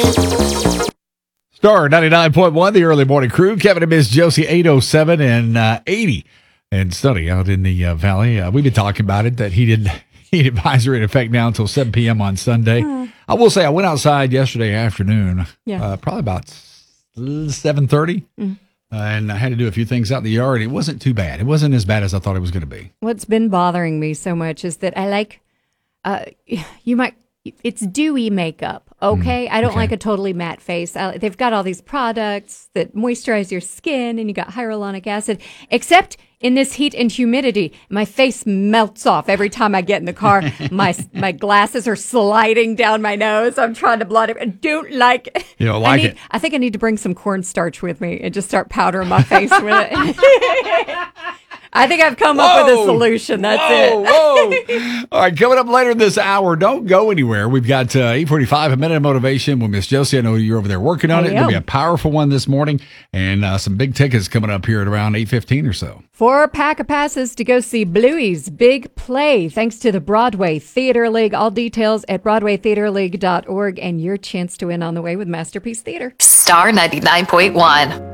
Star 99.1, the early morning crew. Kevin and Miss Josie, 807 and 80. And sunny out in the valley. We've been talking about it, that heat advisory in effect now until 7 p.m. on Sunday. I will say I went outside yesterday afternoon, probably about 7:30. And I had to do a few things out in the yard. It wasn't too bad. It wasn't as bad as I thought it was going to be. What's been bothering me so much is that I like, it's dewy makeup, okay? I don't like a totally matte face. They've got all these products that moisturize your skin, and you got hyaluronic acid, except in this heat and humidity, my face melts off every time I get in the car. My glasses are sliding down my nose. I'm trying to blot it. I don't like it. You don't like it? I think I need to bring some cornstarch with me and just start powdering my face with it. I think I've come up with a solution. That's it. All right, coming up later this hour, don't go anywhere. We've got 8:45, a minute of motivation with Miss Josie. I know you're over there working on it. It'll be a powerful one this morning, and some big tickets coming up here at around 8:15 or so. 4-pack of passes to go see Bluey's big play, thanks to the Broadway Theater League. All details at BroadwayTheaterLeague.org, and your chance to win on the way with Masterpiece Theater. Star 99.1.